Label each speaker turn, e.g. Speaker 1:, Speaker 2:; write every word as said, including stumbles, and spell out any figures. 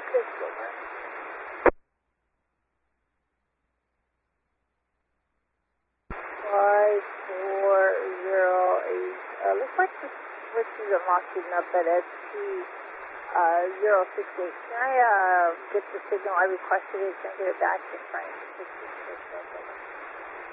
Speaker 1: Six over. Five, four, zero, eight. Uh, looks like the switches are marking up at S T uh, zero six eight. Can I uh, get the signal I requested it? Can I get it back in frame?